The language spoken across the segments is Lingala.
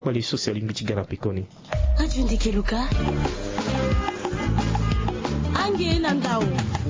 Wali social imbichigana pikoni. Ajundi keluka. Ange nandao.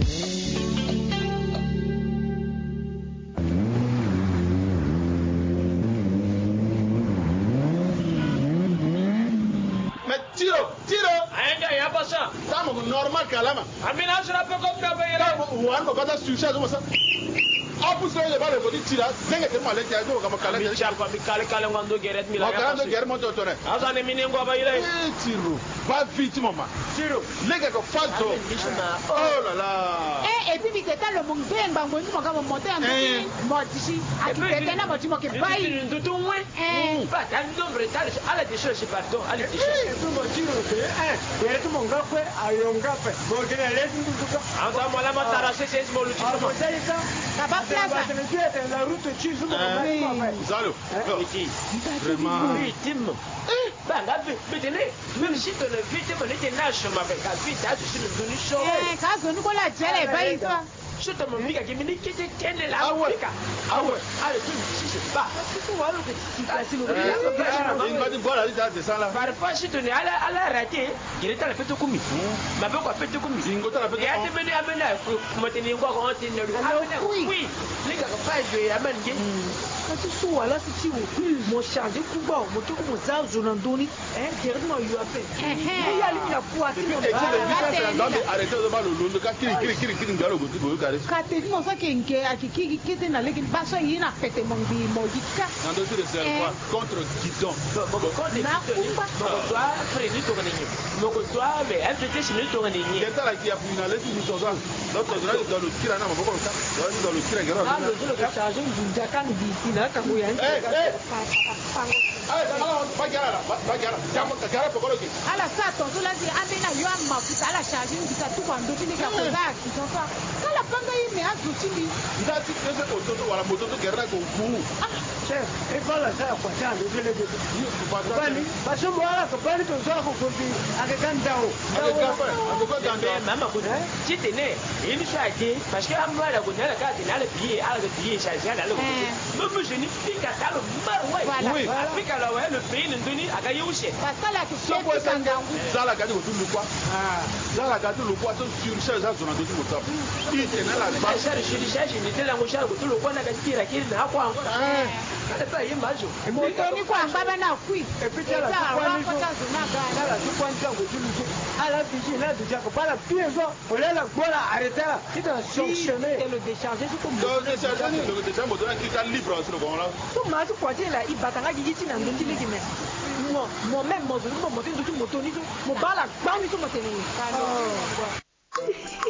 Tiro. Aenda ya basa. Estamos normal kalama. Amina sura pe comme da bayira. Wan ko kata suicide mo sa. Opus le ba le ko tira. Nenge te male ti ajo kama kala. Mi chapa mi kale ngando geret mi la. O kala geret mo to tore. Asa ne mini ngo bayira. Tiro. Ba victime ma. Tiro. Nenge ko falso. Oh là là. Et puis mi teta le mong ben bango ni mo ka mo monter en motisi. Aki teta na motimo ke bai. Ndutu mwe. Ba tan do bretal ala de choses pardon, ala de choses. Tiro. Geret mo ngakwe ayonga pe. Mo kene le ndutu. Asa mo la matara se mo lu timo. Kaba plaza. La route chizu mo. Zalo. Vraiment. Victime. Banga bitene. Même si tu ne victime ne te nage ma avec la vie tu suis devenu chaud. Ka zo ni ko la jere bai ça. Je te me dis que mini qui te tienne la Afrique. Ah ouais. Allez, tu sais pas. Tu vois le petit il va dire voilà, il a ça là. Parfois si tu n'es à la raté, il est à la fête koumi. Ma peu quoi fête koumi. Ingo ta la fête. Et à te mener à mener pour maintenir quoi quand tu ne le. Oui. Les gars pas je amène. Kasi suwa la si chiwo mo charge kuba mo to ko za zona ndoni directement you appelle ya li ya kwa ti mo arrêtez de mal le ka kiri ngalo go go kare ka te mo sa kenke akiki kete na leki baso yina fete mo bi mo dika dans d'autres réservoirs contre guidon na kumba toi prévu to ngani mo ko toi mais elle était chez nous to ngani c'est là qui a fini là tout ça l'autre dans le kira na mo ko ça dans le kira ngara ah le charge du jakan di tina ka ko yan ala sa to la di amena yo amafuta ala charge ndika tu kwa ndo tini ka ko za kitonfa kala panga yi me azu tini ndati pese ototo wala mototo gerra ko ku chef e bala sa kwa cha ndo le de bani baso mo ala ko bani to za ko bi ake gandao ake gandao mama ko ti tene ini chaje parce que amwa la ko nyala ka tene ala billet ala billet charge ala le même je ni fika talo marwa oui fika la ouais le pays ndoni aka yushe basala ki soko sangangu zala gadi ko tulu kwa zala gadi lu kwa to surcharge za zona dotu motap i tene la ba charge ni tela ngo charge ko tulu kwa na kira kiri na kwa ngo ala ba ye majo moto ni kwa ngaba na kui e pita la kwa ni kwa ntango tulu ala biji na du jako bala piezo olela gola arrêter qui doit sanctionner et le décharger sur comme le décharger moto na kita libre sur le bon là tout ma tu quoi là il batanga giti na ndondi leki mais moi même moi je me monter ndoki moto ni mo bala bani to moteni